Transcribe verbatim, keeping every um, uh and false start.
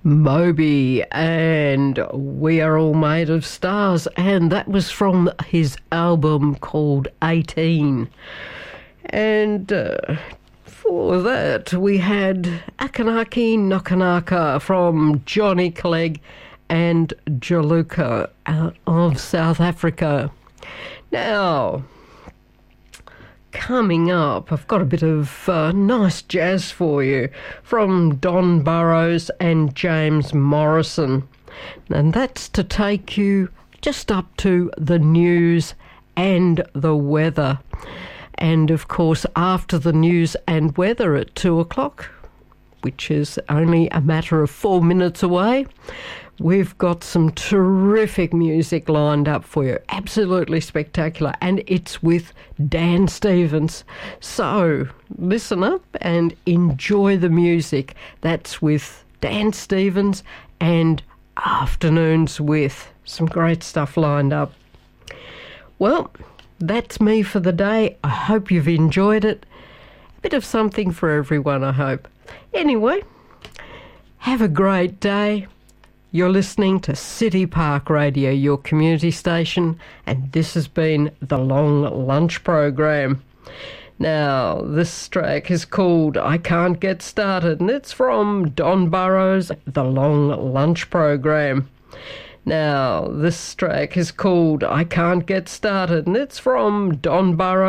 Moby and We Are All Made of Stars, and that was from his album called eighteen. And uh, for that we had Akanaki Nokanaka from Johnny Clegg and Jaluka out of South Africa. Now, coming up, I've got a bit of uh, nice jazz for you from Don Burrows and James Morrison. And that's to take you just up to the news and the weather. And, of course, after the news and weather at two o'clock, which is only a matter of four minutes away, we've got some terrific music lined up for you. Absolutely spectacular. And it's with Dan Stevens. So listen up and enjoy the music. That's with Dan Stevens and Afternoons with. Some great stuff lined up. Well, that's me for the day. I hope you've enjoyed it. A bit of something for everyone, I hope. Anyway, have a great day. You're listening to City Park Radio, your community station, and this has been the Long Lunch Program. Now, this track is called I Can't Get Started, and it's from Don Burrows, The Long Lunch Program. Now, this track is called I Can't Get Started, and it's from Don Burrows.